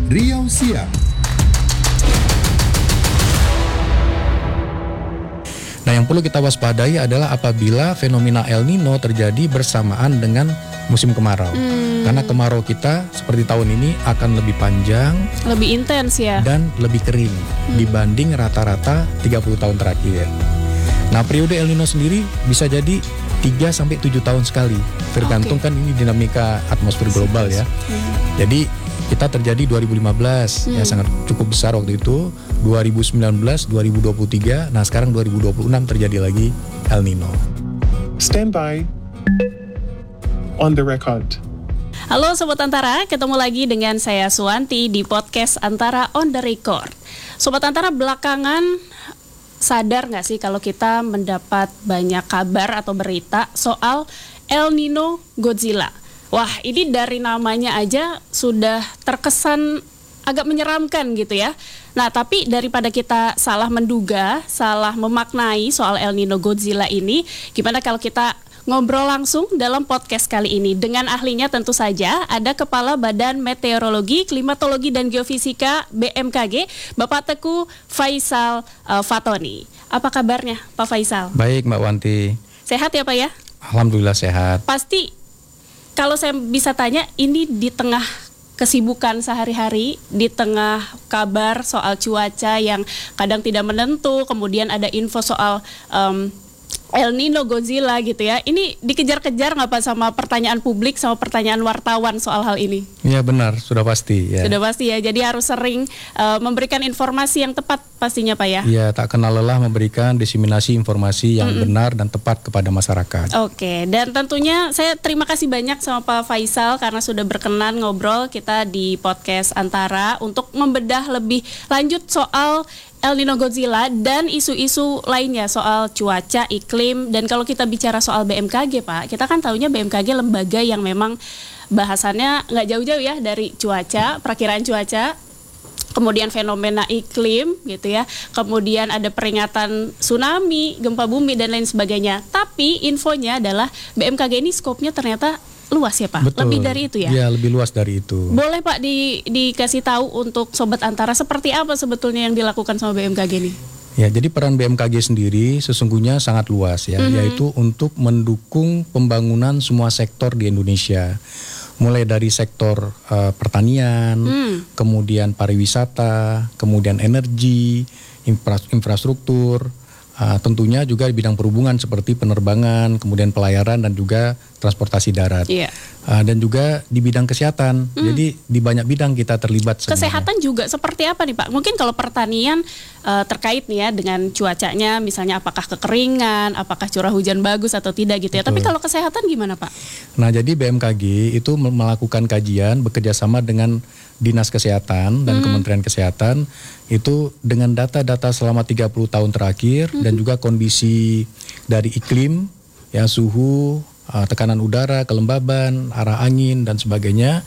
Riau Siang. Nah, yang perlu kita waspadai adalah apabila fenomena El Nino terjadi bersamaan dengan musim kemarau. Karena kemarau kita seperti tahun ini akan lebih panjang, lebih intens ya, dan lebih kering dibanding rata-rata 30 tahun terakhir. Nah, periode El Nino sendiri bisa jadi 3-7 tahun sekali. Tergantung kan ini dinamika atmosfer global ya. Jadi kita terjadi 2015 ya, sangat cukup besar waktu itu. 2019, 2023, nah sekarang 2026 terjadi lagi El Nino. Stand by. On the record. Halo Sobat Antara, ketemu lagi dengan saya Suwanti di podcast Antara on the record. Sobat Antara, belakangan sadar gak sih kalau kita mendapat banyak kabar atau berita soal El Nino Godzilla? Wah, ini dari namanya aja sudah terkesan agak menyeramkan gitu ya. Nah, tapi daripada kita salah menduga, salah memaknai soal El Nino Godzilla ini, gimana kalau kita ngobrol langsung dalam podcast kali ini dengan ahlinya? Tentu saja ada Kepala Badan Meteorologi, Klimatologi dan Geofisika BMKG, Bapak Teguh Faisal Fatoni. Apa kabarnya Pak Faisal? Baik Mbak Wanti. Sehat ya Pak ya? Alhamdulillah sehat. Pasti kalau saya bisa tanya, ini di tengah kesibukan sehari-hari, di tengah kabar soal cuaca yang kadang tidak menentu, kemudian ada info soal El Nino Godzilla gitu ya. Ini dikejar-kejar nggak Pak sama pertanyaan publik, sama pertanyaan wartawan soal hal ini? Iya benar, sudah pasti ya. Sudah pasti ya, jadi harus sering memberikan informasi yang tepat pastinya Pak ya? Iya, tak kenal lelah memberikan diseminasi informasi yang benar dan tepat kepada masyarakat. Oke, dan tentunya saya terima kasih banyak sama Pak Faisal karena sudah berkenan ngobrol kita di podcast Antara untuk membedah lebih lanjut soal El Nino Godzilla dan isu-isu lainnya soal cuaca, iklim. Dan kalau kita bicara soal BMKG Pak, kita kan tahunya BMKG lembaga yang memang bahasannya nggak jauh-jauh ya dari cuaca, perakiraan cuaca, kemudian fenomena iklim gitu ya, kemudian ada peringatan tsunami, gempa bumi dan lain sebagainya. Tapi infonya adalah BMKG ini skopnya ternyata luas ya Pak. Betul. Lebih dari itu ya? Iya, lebih luas dari itu. Boleh Pak dikasih tahu untuk Sobat Antara seperti apa sebetulnya yang dilakukan sama BMKG ini? Ya, jadi peran BMKG sendiri sesungguhnya sangat luas ya, yaitu untuk mendukung pembangunan semua sektor di Indonesia. Mulai dari sektor pertanian, kemudian pariwisata, kemudian energi, infrastruktur, tentunya juga di bidang perhubungan seperti penerbangan, kemudian pelayaran dan juga transportasi darat. Iya. Dan juga di bidang kesehatan. Jadi di banyak bidang kita terlibat sebenarnya. Kesehatan juga seperti apa nih Pak? Mungkin kalau pertanian terkait nih ya dengan cuacanya, misalnya apakah kekeringan, apakah curah hujan bagus atau tidak gitu ya. Betul. Tapi kalau kesehatan gimana Pak? Nah, jadi BMKG itu melakukan kajian bekerjasama dengan Dinas Kesehatan dan Kementerian Kesehatan itu dengan data-data selama 30 tahun terakhir dan juga kondisi dari iklim, ya suhu, tekanan udara, kelembaban, arah angin dan sebagainya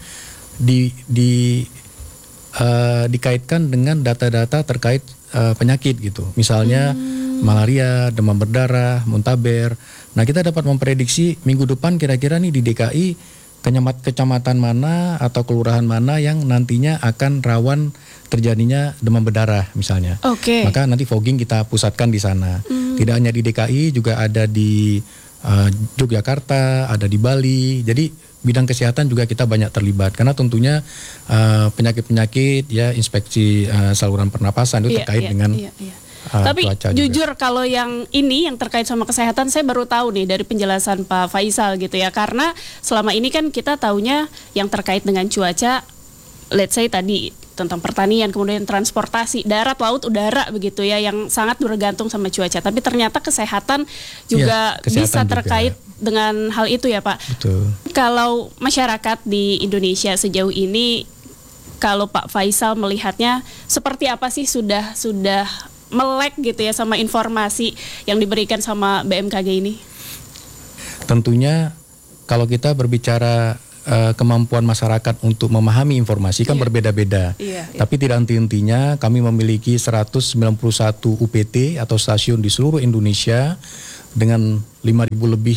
dikaitkan dengan data-data terkait penyakit gitu. Misalnya malaria, demam berdarah, muntaber. Nah, kita dapat memprediksi minggu depan kira-kira nih di DKI kecamatan mana atau kelurahan mana yang nantinya akan rawan terjadinya demam berdarah misalnya. Oke. Maka nanti fogging kita pusatkan di sana. Tidak hanya di DKI, juga ada di Yogyakarta, ada di Bali. Jadi bidang kesehatan juga kita banyak terlibat karena tentunya penyakit-penyakit ya, inspeksi saluran pernapasan itu terkait dengan tapi jujur juga. Kalau yang ini yang terkait sama kesehatan saya baru tahu nih dari penjelasan Pak Faisal gitu ya, karena selama ini kan kita taunya yang terkait dengan cuaca, let's say tadi tentang pertanian, kemudian transportasi, darat, laut, udara begitu ya, yang sangat bergantung sama cuaca. Tapi ternyata kesehatan juga bisa terkait dengan hal itu ya Pak. Betul. Kalau masyarakat di Indonesia sejauh ini, kalau Pak Faisal melihatnya seperti apa sih, sudah melek gitu ya sama informasi yang diberikan sama BMKG ini? Tentunya kalau kita berbicara kemampuan masyarakat untuk memahami informasi kan berbeda-beda. Tapi tidak henti-hentinya kami memiliki 191 UPT atau stasiun di seluruh Indonesia dengan 5.000 lebih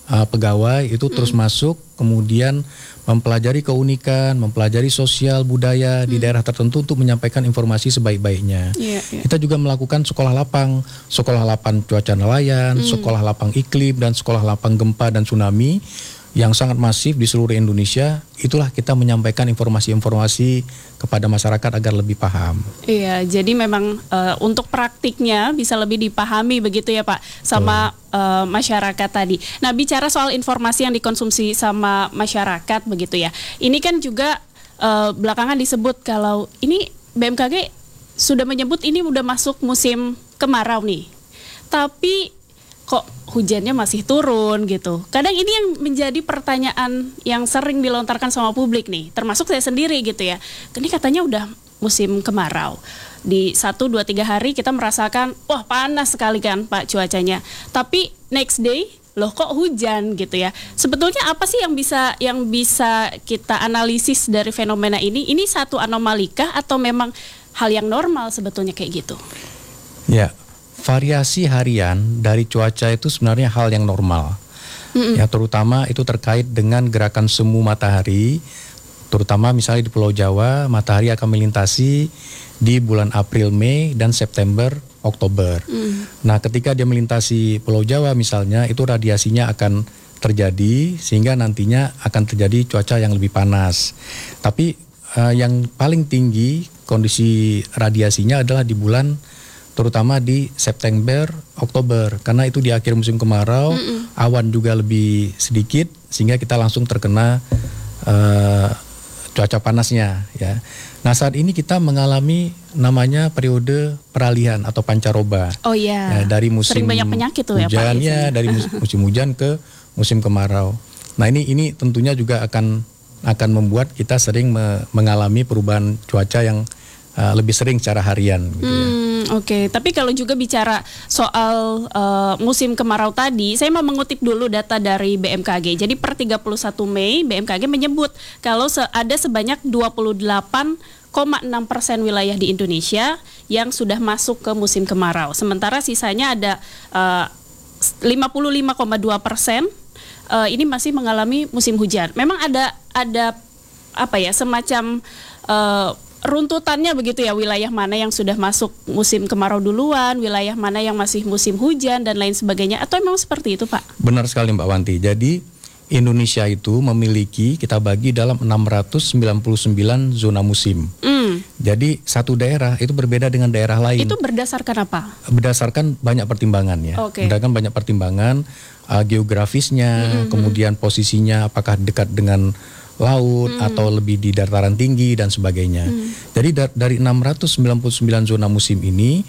pegawai itu terus masuk, kemudian mempelajari keunikan, mempelajari sosial budaya di daerah tertentu untuk menyampaikan informasi sebaik-baiknya. Kita juga melakukan sekolah lapang cuaca nelayan, sekolah lapang iklim, dan sekolah lapang gempa dan tsunami yang sangat masif di seluruh Indonesia. Itulah kita menyampaikan informasi-informasi kepada masyarakat agar lebih paham. Iya, jadi memang untuk praktiknya bisa lebih dipahami begitu ya Pak sama masyarakat tadi. Nah, bicara soal informasi yang dikonsumsi sama masyarakat begitu ya. Ini kan juga belakangan disebut kalau ini BMKG sudah menyebut ini udah masuk musim kemarau nih. Tapi kok hujannya masih turun gitu. Kadang ini yang menjadi pertanyaan yang sering dilontarkan sama publik nih, termasuk saya sendiri gitu ya. Ini katanya udah musim kemarau. Di 1, 2, 3 hari kita merasakan, wah panas sekali kan Pak cuacanya. Tapi next day, loh kok hujan gitu ya. Sebetulnya apa sih yang bisa kita analisis dari fenomena ini? Ini satu anomalikah atau memang hal yang normal sebetulnya kayak gitu? Ya. Variasi harian dari cuaca itu sebenarnya hal yang normal. Ya, terutama itu terkait dengan gerakan semu matahari. Terutama misalnya di Pulau Jawa, matahari akan melintasi di bulan April, Mei, dan September, Oktober. Nah, ketika dia melintasi Pulau Jawa misalnya, itu radiasinya akan terjadi sehingga nantinya akan terjadi cuaca yang lebih panas. Tapi yang paling tinggi kondisi radiasinya adalah di bulan terutama di September, Oktober, karena itu di akhir musim kemarau, awan juga lebih sedikit sehingga kita langsung terkena cuaca panasnya ya. Nah, saat ini kita mengalami namanya periode peralihan atau pancaroba. Oh iya. Ya, dari musim sering banyak penyakit tuh hujan ya Pak. Dari musim hujan ke musim kemarau. Nah, ini tentunya juga akan membuat kita sering mengalami perubahan cuaca yang lebih sering secara harian gitu ya. Oke, tapi kalau juga bicara soal musim kemarau tadi, saya mau mengutip dulu data dari BMKG. Jadi per 31 Mei BMKG menyebut kalau ada sebanyak 28,6% wilayah di Indonesia yang sudah masuk ke musim kemarau. Sementara sisanya ada 55,2% ini masih mengalami musim hujan. Memang ada apa ya, semacam runtutannya begitu ya, wilayah mana yang sudah masuk musim kemarau duluan, wilayah mana yang masih musim hujan dan lain sebagainya, atau memang seperti itu Pak? Benar sekali Mbak Wanti. Jadi Indonesia itu memiliki, kita bagi dalam 699 zona musim. Jadi satu daerah itu berbeda dengan daerah lain. Itu berdasarkan apa? Berdasarkan banyak pertimbangan ya. Berdasarkan banyak pertimbangan, geografisnya, kemudian posisinya apakah dekat dengan laut atau lebih di dataran tinggi dan sebagainya. Jadi dari 699 zona musim ini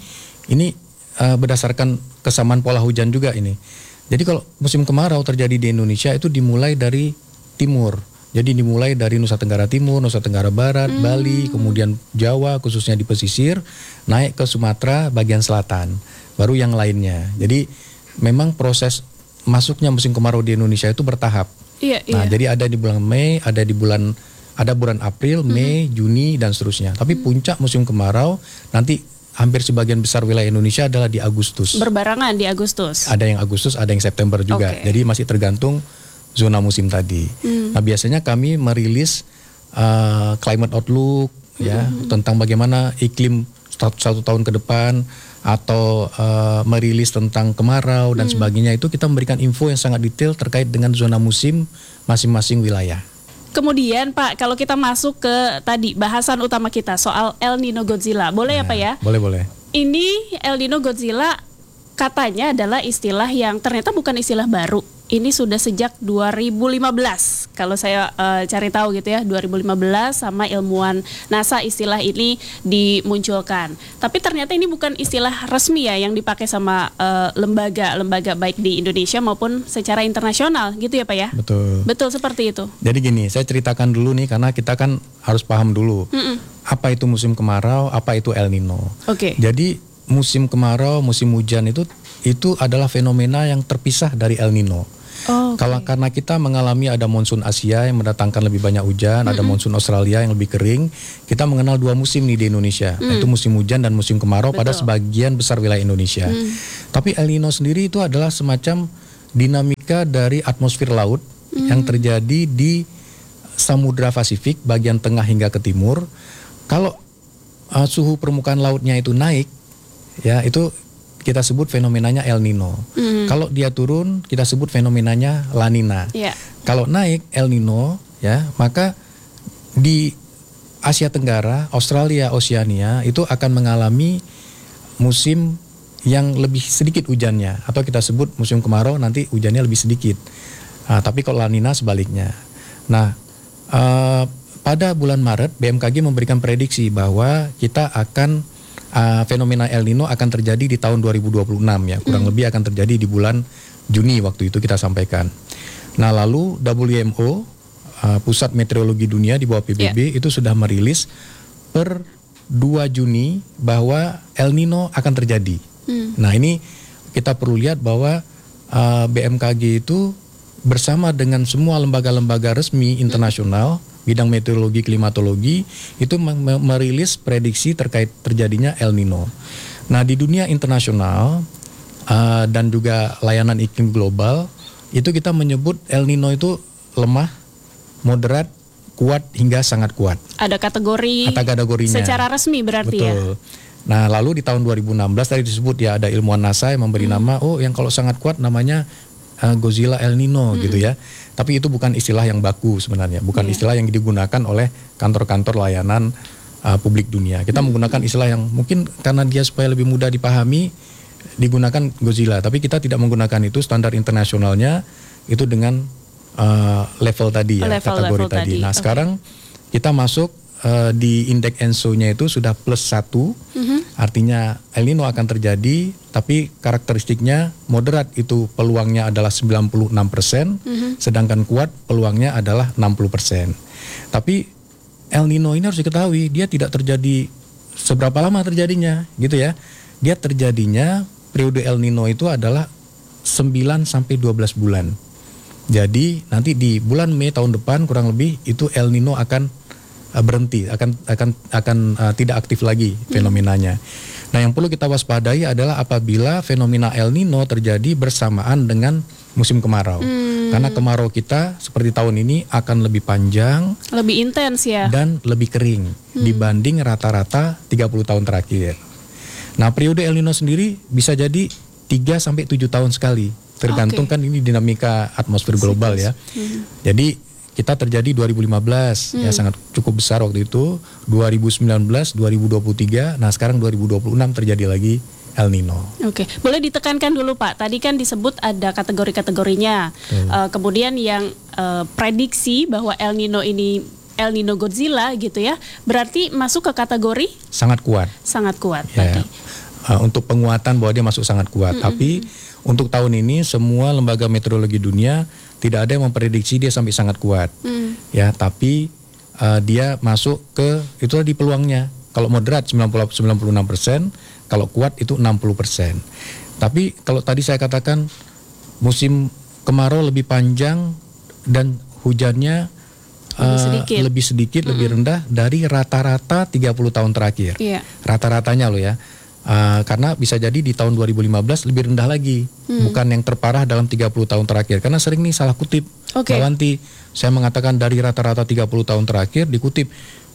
berdasarkan kesamaan pola hujan juga ini. Jadi kalau musim kemarau terjadi di Indonesia itu dimulai dari timur. Jadi dimulai dari Nusa Tenggara Timur, Nusa Tenggara Barat, Bali, kemudian Jawa khususnya di pesisir, naik ke Sumatera bagian selatan, baru yang lainnya. Jadi memang proses masuknya musim kemarau di Indonesia itu bertahap. Nah, jadi ada di bulan Mei, ada bulan April, Mei, Juni dan seterusnya. Tapi puncak musim kemarau nanti hampir sebagian besar wilayah Indonesia adalah di Agustus. Berbarengan di Agustus. Ada yang Agustus, ada yang September juga. Jadi masih tergantung zona musim tadi. Nah, biasanya kami merilis climate outlook ya tentang bagaimana iklim satu tahun ke depan, atau merilis tentang kemarau dan sebagainya. Itu kita memberikan info yang sangat detail terkait dengan zona musim masing-masing wilayah. Kemudian Pak, kalau kita masuk ke tadi bahasan utama kita soal El Nino Godzilla, boleh ya Pak ya? Boleh. Ini El Nino Godzilla katanya adalah istilah yang ternyata bukan istilah baru. Ini sudah sejak 2015. Kalau saya cari tahu gitu ya, 2015 sama ilmuwan NASA istilah ini dimunculkan. Tapi ternyata ini bukan istilah resmi ya yang dipakai sama lembaga-lembaga baik di Indonesia maupun secara internasional gitu ya Pak ya? Betul seperti itu. Jadi gini, saya ceritakan dulu nih karena kita kan harus paham dulu. Apa itu musim kemarau, apa itu El Nino. Jadi musim kemarau, musim hujan itu adalah fenomena yang terpisah dari El Nino. Kalau karena kita mengalami ada monsun Asia yang mendatangkan lebih banyak hujan, ada monsun Australia yang lebih kering, kita mengenal dua musim nih di Indonesia, yaitu musim hujan dan musim kemarau pada sebagian besar wilayah Indonesia. Tapi El Nino sendiri itu adalah semacam dinamika dari atmosfer laut yang terjadi di Samudra Pasifik bagian tengah hingga ke timur. Kalau suhu permukaan lautnya itu naik, ya itu kita sebut fenomenanya El Nino. Kalau dia turun, kita sebut fenomenanya La Nina. Yeah. Kalau naik El Nino, ya maka di Asia Tenggara, Australia, Oceania itu akan mengalami musim yang lebih sedikit hujannya, atau kita sebut musim kemarau nanti hujannya lebih sedikit. Tapi kalau La Nina sebaliknya. Nah, pada bulan Maret BMKG memberikan prediksi bahwa kita akan fenomena El Nino akan terjadi di tahun 2026 ya, kurang lebih akan terjadi di bulan Juni waktu itu kita sampaikan. Nah, lalu WMO Pusat Meteorologi Dunia di bawah PBB itu sudah merilis per 2 Juni bahwa El Nino akan terjadi. Nah, ini kita perlu lihat bahwa BMKG itu bersama dengan semua lembaga-lembaga resmi internasional bidang meteorologi klimatologi itu merilis prediksi terkait terjadinya El Nino. Nah, di dunia internasional dan juga layanan iklim global itu kita menyebut El Nino itu lemah, moderat, kuat hingga sangat kuat. Ada kategorinya. Secara resmi berarti. Betul. Nah, lalu di tahun 2016 tadi disebut ya, ada ilmuwan NASA yang memberi nama, yang kalau sangat kuat namanya Godzilla El Nino gitu ya. Tapi itu bukan istilah yang baku sebenarnya, bukan istilah yang digunakan oleh kantor-kantor layanan publik dunia. Kita menggunakan istilah yang mungkin karena dia supaya lebih mudah dipahami digunakan Godzilla, tapi kita tidak menggunakan itu. Standar internasionalnya itu dengan level tadi ya, kategori tadi. Nah, sekarang kita masuk di indeks ENSO-nya itu sudah +1, artinya El Nino akan terjadi, tapi karakteristiknya moderat itu peluangnya adalah 96%, sedangkan kuat peluangnya adalah 60%. Tapi El Nino ini harus diketahui, dia tidak terjadi seberapa lama terjadinya, gitu ya. Dia terjadinya, periode El Nino itu adalah 9 sampai 12 bulan. Jadi nanti di bulan Mei tahun depan kurang lebih itu El Nino akan berhenti, akan tidak aktif lagi fenomenanya. Nah, yang perlu kita waspadai adalah apabila fenomena El Nino terjadi bersamaan dengan musim kemarau. Karena kemarau kita seperti tahun ini akan lebih panjang, lebih intens ya, dan lebih kering dibanding rata-rata 30 tahun terakhir. Nah, periode El Nino sendiri bisa jadi 3 sampai 7 tahun sekali. Tergantung kan ini dinamika atmosfer global ya. Jadi kita terjadi 2015 ya, sangat cukup besar waktu itu, 2019, 2023, nah sekarang 2026 terjadi lagi El Nino. Oke, boleh ditekankan dulu Pak, tadi kan disebut ada kategori-kategorinya, kemudian yang prediksi bahwa El Nino ini El Nino Godzilla gitu ya, berarti masuk ke kategori? Sangat kuat. Sangat kuat ya, tadi. Untuk penguatan bahwa dia masuk sangat kuat, tapi untuk tahun ini semua lembaga meteorologi dunia tidak ada yang memprediksi dia sampai sangat kuat, ya. Tapi dia masuk ke itu di peluangnya. Kalau moderat 96%, kalau kuat itu 60%. Tapi kalau tadi saya katakan musim kemarau lebih panjang dan hujannya lebih sedikit, lebih rendah dari rata-rata 30 tahun terakhir. Rata-ratanya loh ya. Karena bisa jadi di tahun 2015 lebih rendah lagi, bukan yang terparah dalam 30 tahun terakhir. Karena sering nih salah kutip, Mbak Wanti, saya mengatakan dari rata-rata 30 tahun terakhir dikutip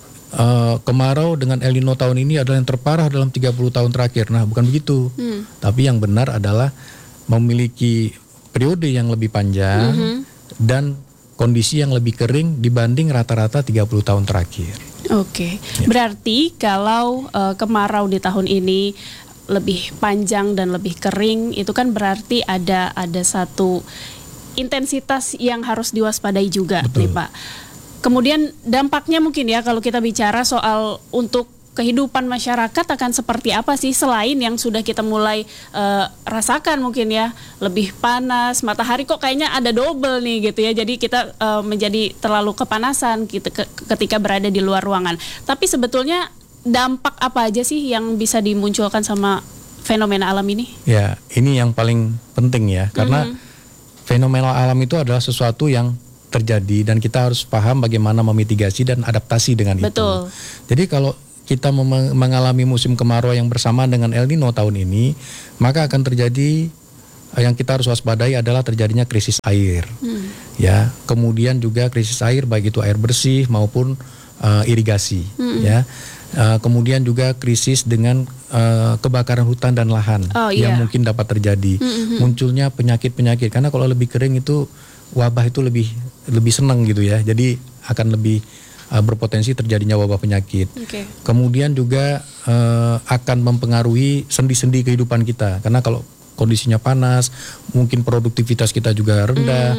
kemarau dengan El Nino tahun ini adalah yang terparah dalam 30 tahun terakhir. Nah, bukan begitu. Tapi yang benar adalah memiliki periode yang lebih panjang dan kondisi yang lebih kering dibanding rata-rata 30 tahun terakhir. Oke. Berarti kalau kemarau di tahun ini lebih panjang dan lebih kering, itu kan berarti ada satu intensitas yang harus diwaspadai juga, nih Pak. Kemudian dampaknya mungkin ya kalau kita bicara soal untuk kehidupan masyarakat akan seperti apa sih selain yang sudah kita mulai rasakan mungkin ya, lebih panas, matahari kok kayaknya ada double nih gitu ya, jadi kita menjadi terlalu kepanasan gitu ketika berada di luar ruangan. Tapi sebetulnya dampak apa aja sih yang bisa dimunculkan sama fenomena alam ini? Ya, ini yang paling penting ya, karena fenomena alam itu adalah sesuatu yang terjadi dan kita harus paham bagaimana memitigasi dan adaptasi dengan itu. Jadi kalau kita mengalami musim kemarau yang bersamaan dengan El Nino tahun ini, maka akan terjadi yang kita harus waspadai adalah terjadinya krisis air. Ya, kemudian juga krisis air baik itu air bersih maupun irigasi, ya. Kemudian juga krisis dengan kebakaran hutan dan lahan yang mungkin dapat terjadi. Munculnya penyakit-penyakit, karena kalau lebih kering itu wabah itu lebih senang gitu ya. Jadi akan lebih berpotensi terjadinya wabah penyakit. Kemudian juga akan mempengaruhi sendi-sendi kehidupan kita, karena kalau kondisinya panas, mungkin produktivitas kita juga rendah.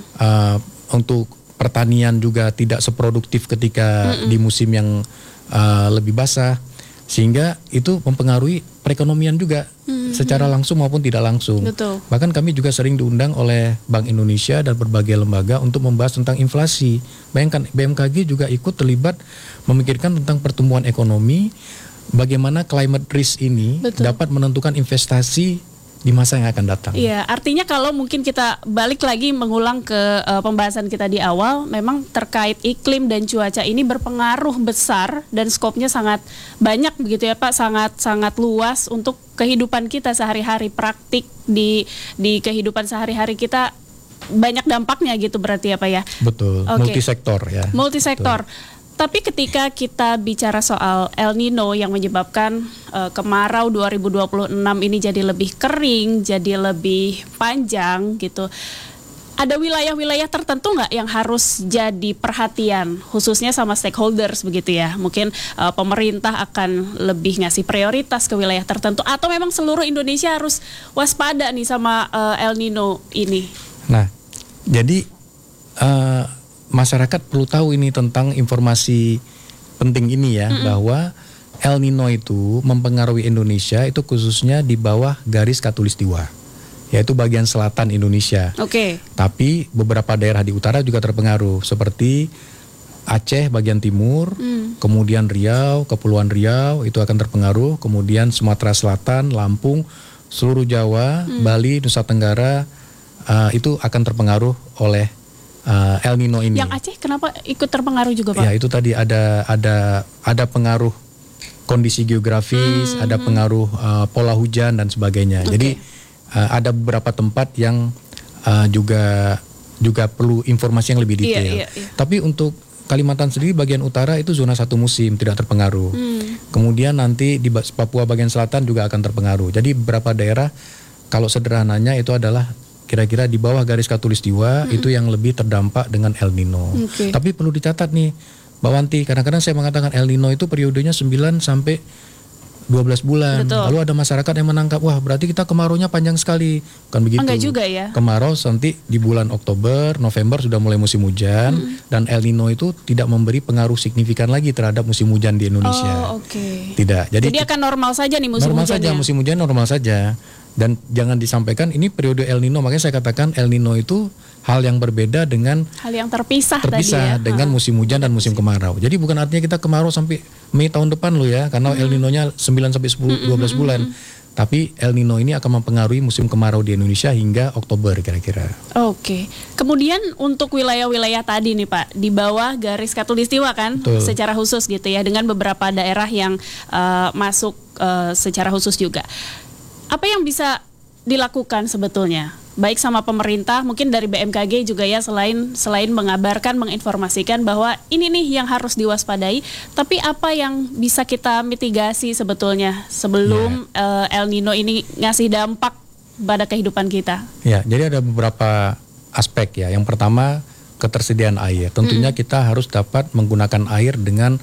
Untuk pertanian juga tidak seproduktif ketika di musim yang lebih basah, sehingga itu mempengaruhi perekonomian juga secara langsung maupun tidak langsung. Betul. Bahkan kami juga sering diundang oleh Bank Indonesia dan berbagai lembaga untuk membahas tentang inflasi. Bayangkan BMKG juga ikut terlibat memikirkan tentang pertumbuhan ekonomi, bagaimana climate risk ini dapat menentukan investasi di masa yang akan datang. Iya, artinya kalau mungkin kita balik lagi mengulang ke pembahasan kita di awal, memang terkait iklim dan cuaca ini berpengaruh besar dan skopnya sangat banyak begitu ya Pak, sangat luas untuk kehidupan kita sehari-hari, praktik di kehidupan sehari-hari kita banyak dampaknya gitu berarti ya Pak ya. Betul, multisektor ya. Multisektor. Tapi ketika kita bicara soal El Nino yang menyebabkan kemarau 2026 ini jadi lebih kering, jadi lebih panjang gitu. Ada wilayah-wilayah tertentu nggak yang harus jadi perhatian, khususnya sama stakeholders begitu ya? Mungkin pemerintah akan lebih ngasih prioritas ke wilayah tertentu, atau memang seluruh Indonesia harus waspada nih sama El Nino ini? Nah, jadi masyarakat perlu tahu ini tentang informasi penting ini ya, bahwa El Nino itu mempengaruhi Indonesia itu khususnya di bawah garis khatulistiwa, yaitu bagian selatan Indonesia. Tapi beberapa daerah di utara juga terpengaruh, seperti Aceh bagian timur, kemudian Riau, Kepulauan Riau itu akan terpengaruh, kemudian Sumatera Selatan, Lampung, seluruh Jawa, Bali, Nusa Tenggara itu akan terpengaruh oleh El Nino ini. Yang Aceh kenapa ikut terpengaruh juga Pak? Ya itu tadi ada pengaruh kondisi geografis, ada pengaruh pola hujan dan sebagainya. Jadi ada beberapa tempat yang juga perlu informasi yang lebih detail. Tapi untuk Kalimantan sendiri bagian utara itu zona 1 musim, tidak terpengaruh. Kemudian nanti di Papua bagian selatan juga akan terpengaruh. Jadi beberapa daerah kalau sederhananya itu adalah kira-kira di bawah garis khatulistiwa itu yang lebih terdampak dengan El Nino. Tapi perlu dicatat nih, Mbak Wanti, kadang-kadang saya mengatakan El Nino itu periodenya 9 sampai 12 bulan. Lalu ada masyarakat yang menangkap, wah berarti kita kemaraunya panjang sekali. Bukan begitu. Enggak juga ya. Kemarau nanti di bulan Oktober, November sudah mulai musim hujan, dan El Nino itu tidak memberi pengaruh signifikan lagi terhadap musim hujan di Indonesia. Tidak. Jadi akan normal saja nih musim hujannya. Normal saja, musim hujan normal saja. Dan jangan disampaikan ini periode El Nino, makanya saya katakan El Nino itu hal yang berbeda dengan hal yang terpisah tadi ya. Dengan musim hujan dan musim kemarau. Jadi bukan artinya kita kemarau sampai Mei tahun depan loh ya, karena El Nino-nya 9 sampai 12 bulan. Tapi El Nino ini akan mempengaruhi musim kemarau di Indonesia hingga Oktober kira-kira. Kemudian untuk wilayah-wilayah tadi nih Pak, di bawah garis khatulistiwa kan, secara khusus gitu ya, dengan beberapa daerah yang masuk secara khusus juga. Apa yang bisa dilakukan sebetulnya, baik sama pemerintah, mungkin dari BMKG juga ya, selain mengabarkan, menginformasikan bahwa ini nih yang harus diwaspadai, tapi apa yang bisa kita mitigasi sebetulnya sebelum El Nino ini ngasih dampak pada kehidupan kita? Ya, jadi ada beberapa aspek ya. Yang pertama, ketersediaan air. Tentunya kita harus dapat menggunakan air dengan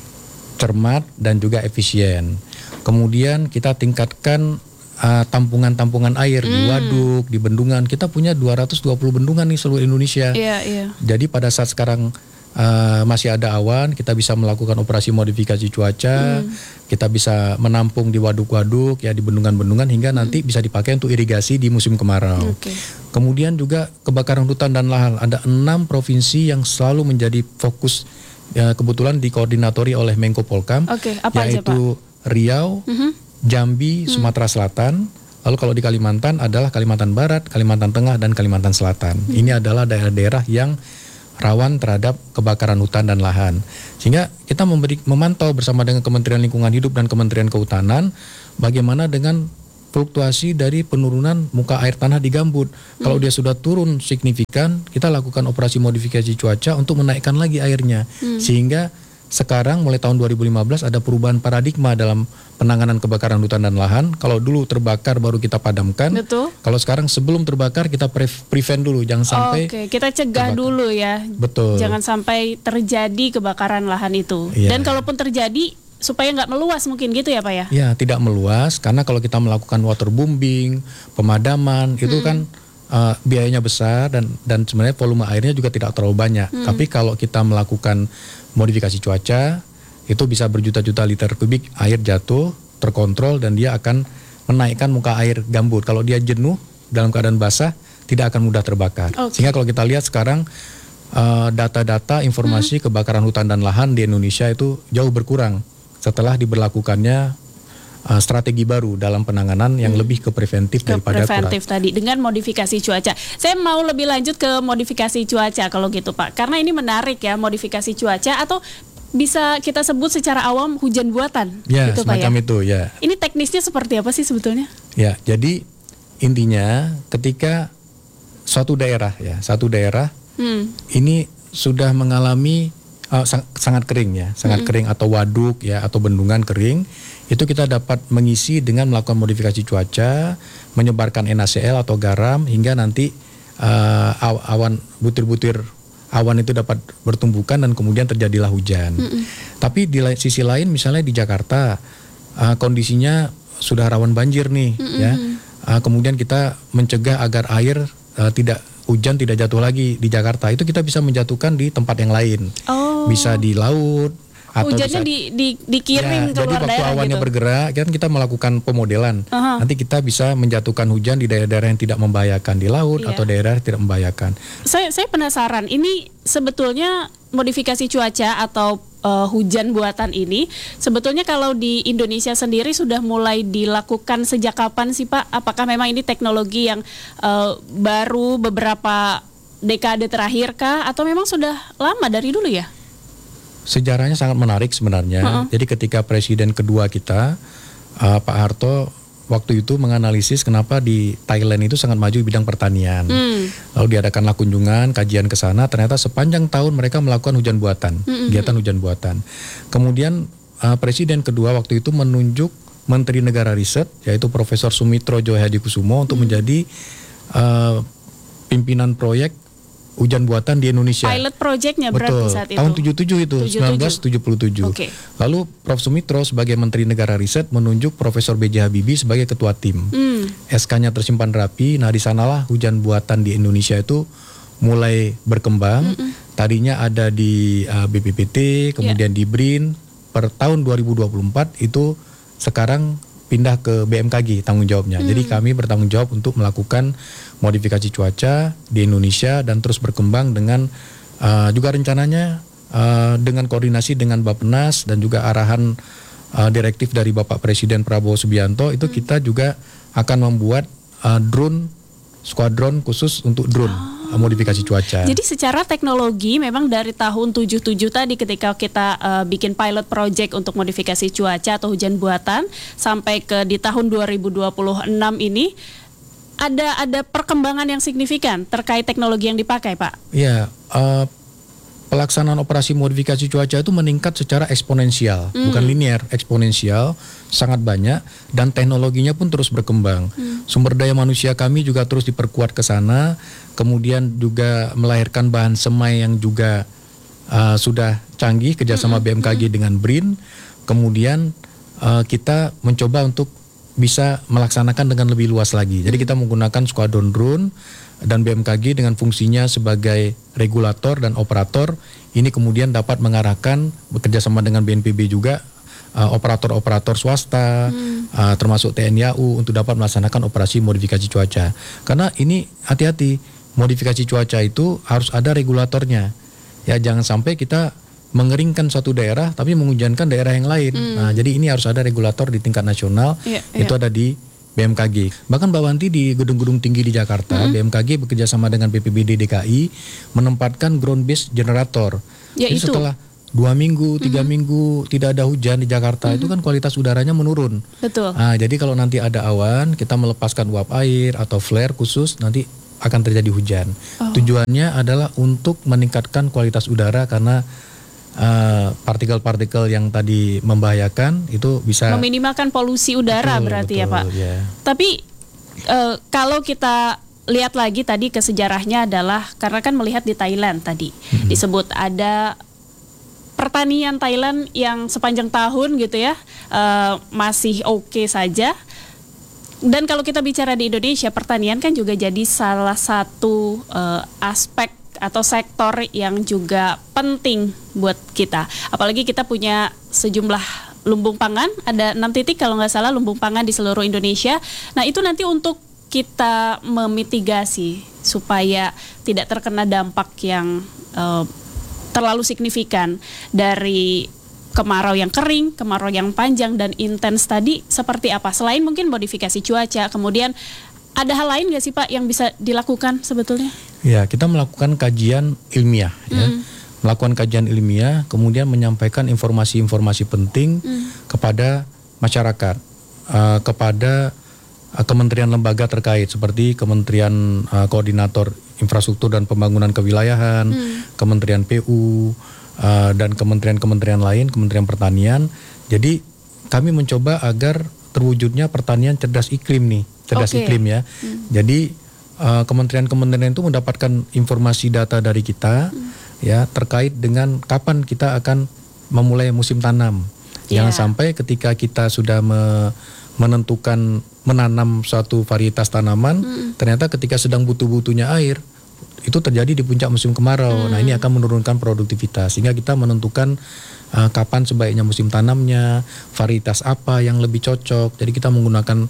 cermat dan juga efisien. Kemudian kita tingkatkan tampungan-tampungan air di waduk, di bendungan. Kita punya 220 bendungan nih seluruh Indonesia. Jadi pada saat sekarang masih ada awan, kita bisa melakukan operasi modifikasi cuaca, kita bisa menampung di waduk-waduk ya, di bendungan-bendungan, hingga nanti bisa dipakai untuk irigasi di musim kemarau. Kemudian juga kebakaran hutan dan lahan. Ada 6 provinsi yang selalu menjadi fokus, kebetulan dikoordinatori oleh Menko Polkam, yaitu Riau, Jambi, Sumatera Selatan. Lalu kalau di Kalimantan adalah Kalimantan Barat, Kalimantan Tengah, dan Kalimantan Selatan. Ini adalah daerah-daerah yang rawan terhadap kebakaran hutan dan lahan. Sehingga kita memantau bersama dengan Kementerian Lingkungan Hidup dan Kementerian Kehutanan bagaimana dengan fluktuasi dari penurunan muka air tanah di gambut. Kalau dia sudah turun signifikan, kita lakukan operasi modifikasi cuaca untuk menaikkan lagi airnya. Sehingga sekarang mulai tahun 2015 ada perubahan paradigma dalam penanganan kebakaran hutan dan lahan. Kalau dulu terbakar baru kita padamkan. Betul. Kalau sekarang sebelum terbakar kita prevent dulu, jangan sampai kita cegah terbakar dulu ya. Betul. Jangan sampai terjadi kebakaran lahan itu. Iya. Dan kalaupun terjadi, supaya nggak meluas mungkin gitu ya Pak ya? Ya, tidak meluas karena kalau kita melakukan waterbombing, pemadaman itu kan biayanya besar dan sebenarnya volume airnya juga tidak terlalu banyak. Tapi kalau kita melakukan modifikasi cuaca itu bisa berjuta-juta liter kubik air jatuh terkontrol dan dia akan menaikkan muka air gambut. Kalau dia jenuh dalam keadaan basah tidak akan mudah terbakar. Sehingga kalau kita lihat sekarang data-data informasi kebakaran hutan dan lahan di Indonesia itu jauh berkurang setelah diberlakukannya strategi baru dalam penanganan yang lebih ke preventif daripada preventif tadi dengan modifikasi cuaca. Saya mau lebih lanjut ke modifikasi cuaca kalau gitu Pak, karena ini menarik ya, modifikasi cuaca atau bisa kita sebut secara awam hujan buatan. Ya, gitu, semacam Pak, ya? itu ya. Ini teknisnya seperti apa sih sebetulnya? Ya, jadi intinya ketika suatu daerah ini sudah mengalami sangat kering ya, sangat kering atau waduk ya atau bendungan kering, itu kita dapat mengisi dengan melakukan modifikasi cuaca, menyebarkan NaCl atau garam hingga nanti awan butir-butir awan itu dapat bertumbukan dan kemudian terjadilah hujan. Tapi di sisi lain misalnya di Jakarta kondisinya sudah rawan banjir nih ya. Kemudian kita mencegah agar air hujan tidak jatuh lagi di Jakarta, itu kita bisa menjatuhkan di tempat yang lain. Bisa di laut atau hujannya dikirim ya, keluar daerah. Jadi waktu awannya gitu bergerak kan kita melakukan pemodelan. Nanti kita bisa menjatuhkan hujan di daerah-daerah yang tidak membahayakan di laut atau daerah yang tidak membahayakan. Saya penasaran, ini sebetulnya modifikasi cuaca atau hujan buatan ini sebetulnya kalau di Indonesia sendiri sudah mulai dilakukan sejak kapan sih Pak? Apakah memang ini teknologi yang baru beberapa dekade terakhir kah atau memang sudah lama dari dulu ya? Sejarahnya sangat menarik sebenarnya. Jadi ketika presiden kedua kita Pak Harto waktu itu menganalisis kenapa di Thailand itu sangat maju di bidang pertanian. Lalu diadakanlah kunjungan, kajian ke sana, ternyata sepanjang tahun mereka melakukan hujan buatan, kegiatan hujan buatan. Kemudian presiden kedua waktu itu menunjuk Menteri Negara Riset, yaitu Profesor Sumitro Djohadikusumo untuk menjadi pimpinan proyek hujan buatan di Indonesia. Pilot projectnya berarti saat itu. Tahun 77 itu, 1977. Okay. Lalu Prof. Sumitro sebagai Menteri Negara Riset menunjuk Profesor B.J. Habibie sebagai ketua tim. SK-nya tersimpan rapi. Nah, di sanalah hujan buatan di Indonesia itu mulai berkembang. Tadinya ada di BPPT, kemudian di BRIN. Per tahun 2024 itu sekarang pindah ke BMKG tanggung jawabnya. Jadi kami bertanggung jawab untuk melakukan modifikasi cuaca di Indonesia dan terus berkembang dengan juga rencananya dengan koordinasi dengan Bappenas dan juga arahan direktif dari Bapak Presiden Prabowo Subianto itu kita juga akan membuat skuadron khusus untuk drone modifikasi cuaca. Jadi secara teknologi memang dari tahun 77 tadi ketika kita bikin pilot project untuk modifikasi cuaca atau hujan buatan sampai ke di tahun 2026 ini ada perkembangan yang signifikan terkait teknologi yang dipakai, Pak. Iya, pelaksanaan operasi modifikasi cuaca itu meningkat secara eksponensial, bukan linear, eksponensial, sangat banyak dan teknologinya pun terus berkembang. Sumber daya manusia kami juga terus diperkuat ke sana, kemudian juga melahirkan bahan semai yang juga sudah canggih kerjasama BMKG dengan BRIN. Kemudian kita mencoba untuk bisa melaksanakan dengan lebih luas lagi. Jadi kita menggunakan skuadron drone dan BMKG dengan fungsinya sebagai regulator dan operator ini kemudian dapat mengarahkan bekerjasama dengan BNPB juga operator-operator swasta termasuk TNI AU untuk dapat melaksanakan operasi modifikasi cuaca. Karena ini hati-hati, modifikasi cuaca itu harus ada regulatornya. Ya jangan sampai kita mengeringkan suatu daerah tapi menghujankan daerah yang lain. Nah, jadi ini harus ada regulator di tingkat nasional, itu ada di BMKG. Bahkan Mbak Wanti di gedung-gedung tinggi di Jakarta, BMKG bekerja sama dengan BPBD DKI menempatkan ground based generator. Ya, jadi itu. setelah 2 minggu, 3 minggu tidak ada hujan di Jakarta, itu kan kualitas udaranya menurun. Betul. Nah, jadi kalau nanti ada awan, kita melepaskan uap air atau flare khusus, nanti akan terjadi hujan. Tujuannya adalah untuk meningkatkan kualitas udara karena partikel-partikel yang tadi membahayakan itu bisa Meminimalkan polusi udara berarti ya Pak. Ya. Tapi kalau kita lihat lagi tadi ke sejarahnya adalah karena kan melihat di Thailand tadi disebut ada pertanian Thailand yang sepanjang tahun gitu ya masih oke saja. Dan kalau kita bicara di Indonesia, pertanian kan juga jadi salah satu aspek atau sektor yang juga penting buat kita. Apalagi kita punya sejumlah lumbung pangan, ada 6 titik kalau nggak salah lumbung pangan di seluruh Indonesia. Nah itu nanti untuk kita memitigasi supaya tidak terkena dampak yang terlalu signifikan dari kemarau yang kering, kemarau yang panjang dan intens tadi seperti apa? Selain mungkin modifikasi cuaca, kemudian ada hal lain nggak sih Pak yang bisa dilakukan sebetulnya? Ya, kita melakukan kajian ilmiah, ya. Melakukan kajian ilmiah, kemudian menyampaikan informasi-informasi penting kepada masyarakat, kepada kementerian lembaga terkait seperti Kementerian Koordinator Infrastruktur dan Pembangunan Kewilayahan, Kementerian PU, dan kementerian-kementerian lain, Kementerian Pertanian. Jadi kami mencoba agar terwujudnya pertanian cerdas iklim nih, cerdas iklim ya. Jadi kementerian-kementerian itu mendapatkan informasi data dari kita ya terkait dengan kapan kita akan memulai musim tanam. Jangan sampai ketika kita sudah menentukan menanam suatu varietas tanaman, ternyata ketika sedang butuh-butuhnya air itu terjadi di puncak musim kemarau. Nah ini akan menurunkan produktivitas sehingga kita menentukan kapan sebaiknya musim tanamnya, varietas apa yang lebih cocok. Jadi kita menggunakan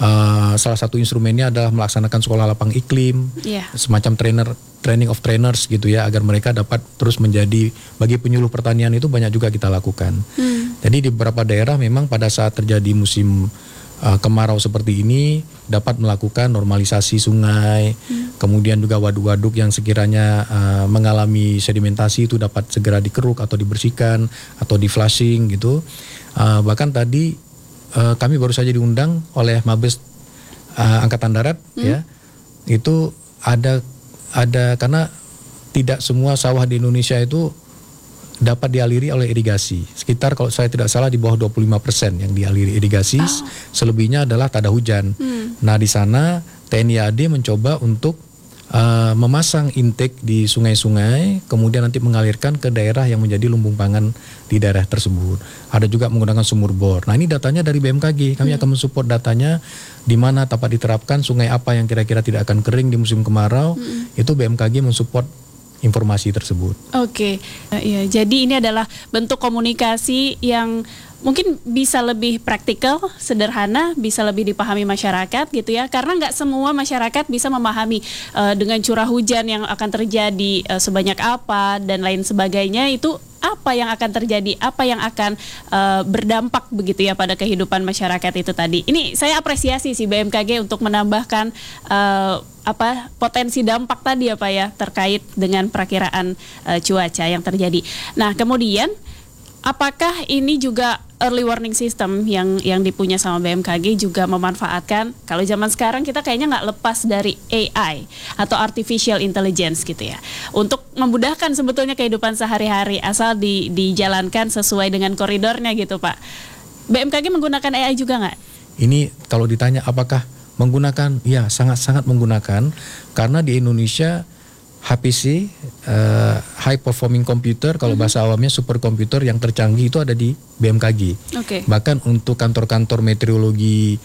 salah satu instrumennya adalah melaksanakan sekolah lapang iklim, semacam training of trainers gitu ya, agar mereka dapat terus menjadi bagi penyuluh pertanian itu banyak juga kita lakukan. Jadi di beberapa daerah memang pada saat terjadi musim kemarau seperti ini dapat melakukan normalisasi sungai, kemudian juga waduk-waduk yang sekiranya mengalami sedimentasi itu dapat segera dikeruk atau dibersihkan atau di flushing gitu. Bahkan tadi kami baru saja diundang oleh Mabes Angkatan Darat ya, itu ada karena tidak semua sawah di Indonesia itu dapat dialiri oleh irigasi. Sekitar kalau saya tidak salah di bawah 25% yang dialiri irigasi, selebihnya adalah tak ada hujan. Nah di sana TNI AD mencoba untuk memasang intake di sungai-sungai, kemudian nanti mengalirkan ke daerah yang menjadi lumbung pangan di daerah tersebut. Ada juga menggunakan sumur bor. Nah ini datanya dari BMKG, kami akan mensupport datanya di mana dapat diterapkan sungai apa yang kira-kira tidak akan kering di musim kemarau, itu BMKG mensupport informasi tersebut. Oke, ya, jadi ini adalah bentuk komunikasi yang mungkin bisa lebih praktikal, sederhana, bisa lebih dipahami masyarakat gitu ya. Karena nggak semua masyarakat bisa memahami dengan curah hujan yang akan terjadi sebanyak apa dan lain sebagainya, itu apa yang akan terjadi, apa yang akan berdampak begitu ya pada kehidupan masyarakat itu tadi. Ini saya apresiasi sih BMKG untuk menambahkan potensi dampak tadi ya Pak ya terkait dengan perakiraan cuaca yang terjadi. Nah kemudian apakah ini juga early warning system yang dipunya sama BMKG juga memanfaatkan, kalau zaman sekarang kita kayaknya nggak lepas dari AI atau artificial intelligence gitu ya, untuk memudahkan sebetulnya kehidupan sehari-hari asal dijalankan sesuai dengan koridornya gitu Pak. BMKG menggunakan AI juga nggak? Ini kalau ditanya apakah menggunakan, ya sangat-sangat menggunakan, karena di Indonesia HPC, high performing computer, kalau bahasa awamnya superkomputer yang tercanggih itu ada di BMKG. Bahkan untuk kantor-kantor meteorologi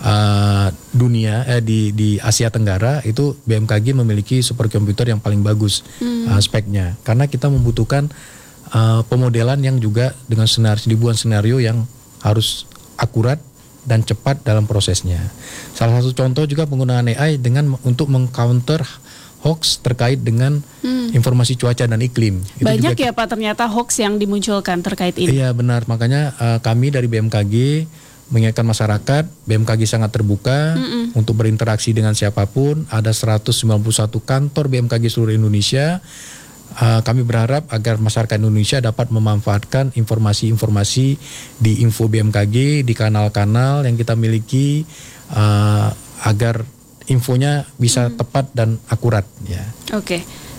dunia di Asia Tenggara itu BMKG memiliki superkomputer yang paling bagus speknya, karena kita membutuhkan pemodelan yang juga dengan ribuan senario yang harus akurat dan cepat dalam prosesnya. Salah satu contoh juga penggunaan AI untuk mengcounter hoax terkait dengan informasi cuaca dan iklim. Banyak ya Pak ternyata hoax yang dimunculkan terkait ini. Iya benar, makanya kami dari BMKG mengingatkan masyarakat, BMKG sangat terbuka untuk berinteraksi dengan siapapun. Ada 191 kantor BMKG seluruh Indonesia kami berharap agar masyarakat Indonesia dapat memanfaatkan informasi-informasi di Info BMKG, di kanal-kanal yang kita miliki, agar infonya bisa tepat dan akurat ya. Oke.